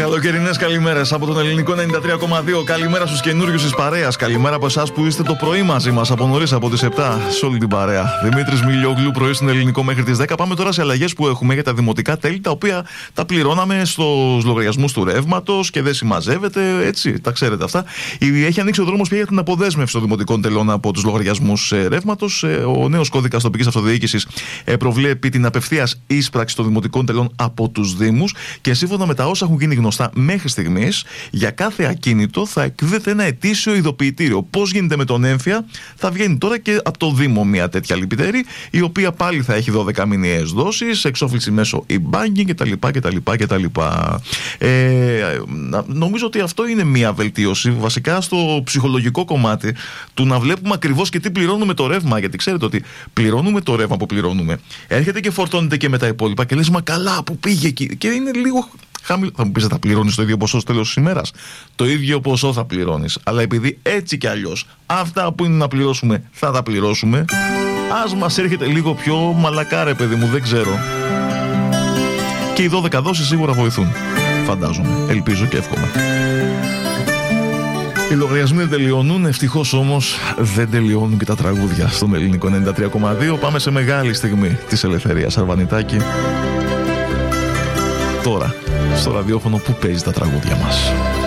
Καλοκαιρινές καλημέρες από τον Ελληνικό 93,2. Καλημέρα στους καινούριους της παρέας. Καλημέρα από εσάς που είστε το πρωί μαζί μας από νωρίς, από τις 7, σε όλη την παρέα. Δημήτρης Μιλιόγλου, πρωί στην Ελληνικό μέχρι τις 10. Πάμε τώρα σε αλλαγές που έχουμε για τα δημοτικά τέλη, τα οποία τα πληρώναμε στους λογαριασμούς του ρεύματος και δεν συμμαζεύεται, έτσι, τα ξέρετε αυτά. Έχει ανοίξει ο δρόμος πια για την αποδέσμευση των δημοτικών τελών από τους λογαριασμούς ρεύματος. Ο νέος κώδικας τοπικής αυτοδιοίκησης προβλέπει την απευθείας ίσπραξη των δημοτικών τελών από τους Δήμους και σύμφωνα με τα όσα έχουν γίνει γνωστά μέχρι στιγμής, για κάθε ακίνητο θα εκδίδεται ένα ετήσιο ειδοποιητήριο. Πώς γίνεται με τον έμφυα, θα βγαίνει τώρα και από το Δήμο μια τέτοια λυπητερή, η οποία πάλι θα έχει 12 μηνιαίες δόσεις, εξόφληση μέσω e-banking κτλ. Νομίζω ότι αυτό είναι μια βελτίωση, βασικά στο ψυχολογικό κομμάτι του να βλέπουμε ακριβώς και τι πληρώνουμε το ρεύμα. Γιατί ξέρετε ότι πληρώνουμε το ρεύμα που πληρώνουμε, έρχεται και φορτώνεται και με τα υπόλοιπα και λες, μα καλά, που πήγε εκεί. Και είναι λίγο χαμηλό. Θα μου πεις, θα πληρώνεις το ίδιο ποσό στο τέλος της ημέρας. Το ίδιο ποσό θα πληρώνεις. Αλλά επειδή έτσι κι αλλιώς αυτά που είναι να πληρώσουμε θα τα πληρώσουμε, ας μας έρχεται λίγο πιο μαλακά, ρε παιδί μου, δεν ξέρω. Και οι 12 δόσεις σίγουρα βοηθούν. Φαντάζομαι, ελπίζω και εύχομαι. Οι λογαριασμοί δεν τελειώνουν, ευτυχώς όμως δεν τελειώνουν και τα τραγούδια στον Ελληνικό 93,2. Πάμε σε μεγάλη στιγμή της ελευθερίας. Αρβανιτάκη. Τώρα, στο ραδιόφωνο που παίζει τα τραγούδια μας.